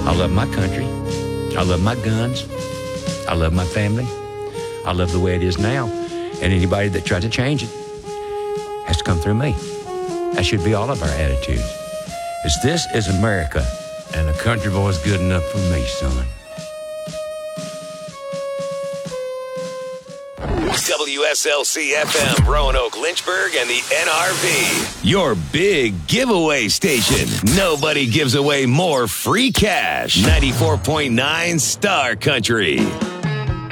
I love my country. I love my guns. I love my family. I love the way it is now. And anybody that tries to change it has to come through me. That should be all of our attitudes. This is America, and a country boy's good enough for me, son. WSLC-FM, Roanoke, Lynchburg, and the NRV. Your big giveaway station. Nobody gives away more free cash. 94.9 Star Country.